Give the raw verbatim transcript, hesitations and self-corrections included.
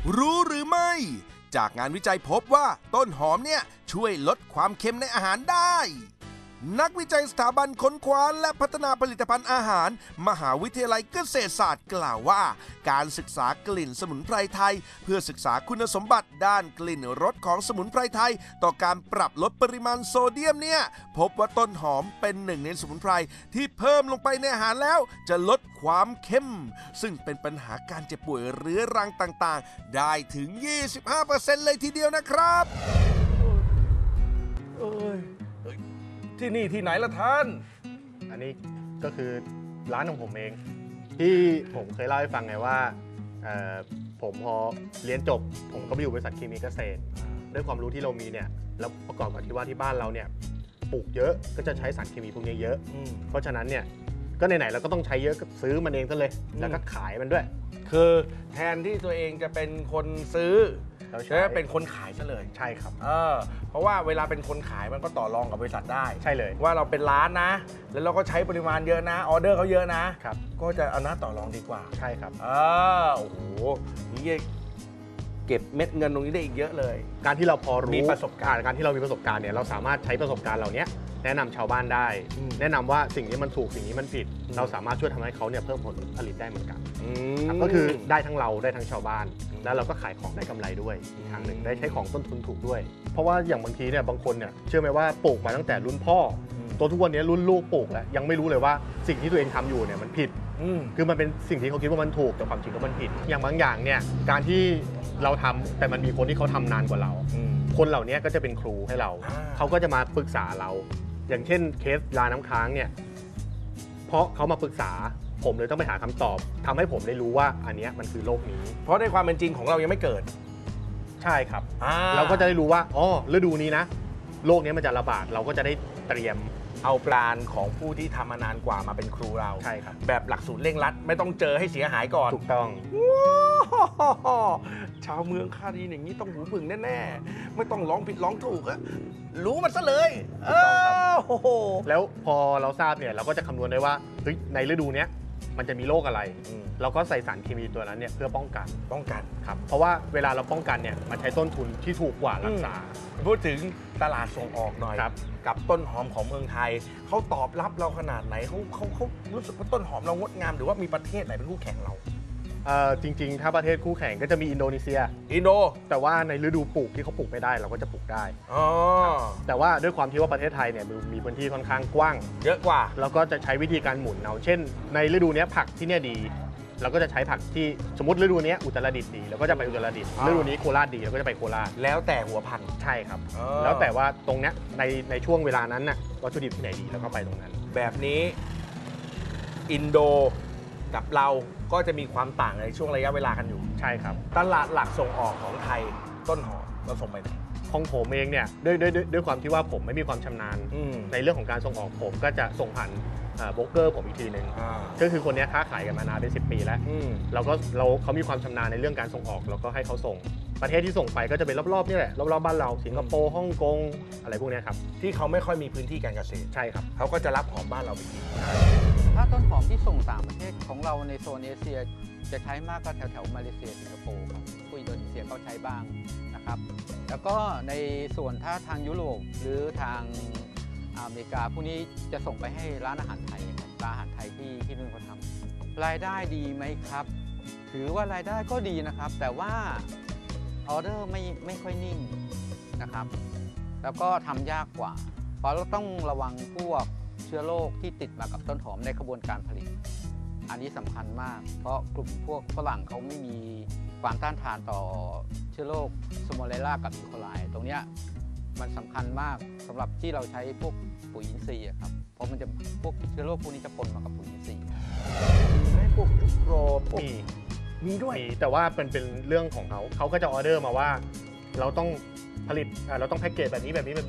รู้หรือไม่จากงานวิจัยพบว่าต้นหอมเนี่ยช่วยลดความเค็มในอาหารได้นักวิจัยสถาบันค้นคว้าและพัฒนาผลิตภัณฑ์อาหารมหาวิทยาลัยเกษตรศาสตร์กล่าวว่าการศึกษากลิ่นสมุนไพรไทยเพื่อศึกษาคุณสมบัติด้านกลิ่นรสของสมุนไพรไทยต่อการปรับลดปริมาณโซเดียมเนี่ยพบว่าต้นหอมเป็นหนึ่งในสมุนไพรที่เพิ่มลงไปในอาหารแล้วจะลดความเค็มซึ่งเป็นปัญหาการเจ็บป่วยเรื้อรังต่างๆได้ถึง ยี่สิบห้าเปอร์เซ็นต์ เลยทีเดียวนะครับเอ้ยที่นี่ที่ไหนล่ะท่านอันนี้ก็คือร้านของผมเองที่ผมเคยเล่าให้ฟังไงว่าผมพอเรียนจบผมก็ไปอยู่บริษัทเคมีเกษตรด้วยความรู้ที่เรามีเนี่ยแล้วประกอบกับที่ว่าที่บ้านเราเนี่ยปลูกเยอะก็จะใช้สารเคมีพวกนี้เยอะเพราะฉะนั้นเนี่ยก็ไหนๆเราก็ต้องใช้เยอะก็ซื้อมันเองซะเลยแล้วก็ขายมันด้วยคือแทนที่ตัวเองจะเป็นคนซื้อแล้วเป็นคนขายซะเลยใช่ครับเออเพราะว่าเวลาเป็นคนขายมันก็ต่อรองกับบริษัทได้ใช่เลยว่าเราเป็นร้านนะแล้วเราก็ใช้ปริมาณเยอะนะออเดอร์เขาเยอะนะครับก็จะเอาหน้าต่อรองดีกว่าใช่ครับเออโอ้โหนี่เก็บเม็ดเงินตรงนี้ได้อีกเยอะเลยการที่เราพอรู้มีประสบการณ์การที่เรามีประสบการณ์เนี่ยเราสามารถใช้ประสบการณ์เหล่านี้แนะนำชาวบ้านได้แนะนำว่าสิ่งนี้มันถูกสิ่งนี้มันผิดเราสามารถช่วยทำให้เขาเนี่ยเพิ่มผลผลิตได้เหมือนกันก็คือได้ทั้งเราได้ทั้งชาวบ้านแล้วเราก็ขายของได้กำไรด้วยอีกทางหนึ่งได้ใช้ของต้นทุนถูกด้วยเพราะว่าอย่างบางทีเนี่ยบางคนเนี่ยเชื่อไหมว่าปลูกมาตั้งแต่รุ่นพ่อตัวทุกวันนี้รุ่นลูกปลูกแล้วยังไม่รู้เลยว่าสิ่งที่ตัวเองทำอยู่เนี่ยมันผิดคือมันเป็นสิ่งที่เขาคิดว่ามันถูกแต่ความจริงก็มันผิดอย่างบางอย่างเนี่ยการที่เราทำแต่มันมีคนที่เขาทำนานกว่าเราคนเหล่านี้ก็จะเป็นครูให้เราเขาก็จะมาปรึกษาเราอย่างเช่นเคสลาน้ำค้างเนี่ยเพราะเขามาปรึกษาผมเลยต้องไปหาคำตอบทำให้ผมได้รู้ว่าอันนี้มันคือโรคนี้เพราะในความเป็นจริงของเรายังไม่เกิดใช่ครับเราก็จะได้รู้ว่าอ๋อฤดูนี้นะโรคนี้มันจะระบาดเราก็จะได้เตรียมเอาปราณของผู้ที่ทำมานานกว่ามาเป็นครูเราใช่ครับแบบหลักสูตรเร่งรัดไม่ต้องเจอให้เสียหายก่อนถูกต้องชาวเมืองคาดีอย่างนี้ต้องหูผึ่งแน่ๆไม่ต้องร้องผิดร้องถูกอะรู้มันซะเลยเออแล้วพอเราทราบเนี่ยเราก็จะคำนวณได้ว่าเฮ้ยในฤดูนี้มันจะมีโรคอะไรเราก็ใส่สารเคมีตัวนั้นเนี่ยเพื่อป้องกันป้องกันครับเพราะว่าเวลาเราป้องกันเนี่ยมันใช้ต้นทุนที่ถูกกว่ารักษาพูดถึงตลาดส่งออกหน่อยกับต้นหอมของเมืองไทยเขาตอบรับเราขนาดไหนเขาเขาเขารู้สึกว่าต้นหอมเรางดงามหรือว่ามีประเทศไหนเป็นคู่แข่งเราจริงๆถ้าประเทศคู่แข่งก็จะมีอินโดนีเซียอินโดแต่ว่าในฤดูปลูกที่เขาปลูกไม่ได้เราก็จะปลูกได้แต่ว่าด้วยความที่ว่าประเทศไทยเนี่ยมีพื้นที่ค่อนข้างกว้างเยอะกว่าเราก็จะใช้วิธีการหมุนเอาเช่นในฤดูนี้ผักที่เนี่ยดีเราก็จะใช้ผักที่สมมติฤดูนี้อุตรดิตถ์ดีเราก็จะไปอุตรดิตถ์ฤดูนี้โคราชดีเราก็จะไปโคราชแล้วแต่หัวพันธุ์ใช่ครับแล้วแต่ว่าตรงเนี้ยในในช่วงเวลานั้นน่ะวัตถุดิบที่ไหนดีเราก็ไปตรงนั้นแบบนี้อินโดกับเราก็จะมีความต่างในช่วงระยะเวลากันอยู่ใช่ครับตลาดหลักส่งออกของไทยต้นหอมเราส่งไปไหนของผมเองเนี่ยด้วยด้วยด้วยความที่ว่าผมไม่มีความชำนาญในเรื่องของการส่งออกผมก็จะส่งผ่านโบรกเกอร์ผมอีกทีหนึ่งก็คือคนนี้ค้าขายกันมานานเป็นสิบปีแล้วเราก็เราเขามีความชำนาญในเรื่องการส่งออกแล้วก็ให้เขาส่งประเทศที่ส่งไปก็จะเป็นรอบๆนี่แหละรอบๆบ้านเราสิงคโปร์ฮ่องกงอะไรพวกนี้ครับที่เขาไม่ค่อยมีพื้นที่การเกษตรใช่ครับเขาก็จะรับหอมบ้านเราไปกินถ้าต้นหอมที่ส่งต่างประเทศของเราในโซนเอเชียจะใช้มากก็แถวแถวมาเลเซียสิงคโปร์ครับผู้อินโดนีเซียก็ใช้บ้างนะครับแล้วก็ในส่วนถ้าทางยุโรปหรือทางอเมริกาพวกนี้จะส่งไปให้ร้านอาหารไทยครับร้านอาหารไทยที่ที่นู่นเขาทำรายได้ดีไหมครับถือว่ารายได้ก็ดีนะครับแต่ว่าออเดอร์ไม่ไม่ค่อยนิ่งนะครับแล้วก็ทำยากกว่าเพราะเราต้องระวังพวกเชื้อโรคที่ติดมากับต้นหอมในกระบวนการผลิตอันนี้สำคัญมากเพราะกลุ่มพวกฝรั่งเขาไม่มีความต้านทานต่อเชื้อโรคสโมเลล่ากับอีโคไลตรงเนี้ยมันสำคัญมากสำหรับที่เราใช้พวกปุ๋ยอินทรีย์ครับเพราะมันจะพวกเชื้อโรคพวกนี้จะปนมากับปุ๋ยอินทรีย์ให้พวกยุโรปมีมีด้วยแต่ว่าเป็นเป็นเรื่องของเขาเขาก็จะออเดอร์มาว่าเราต้องผลิตเราต้องแพ็กเกจแบบนี้แบบนี้แบบ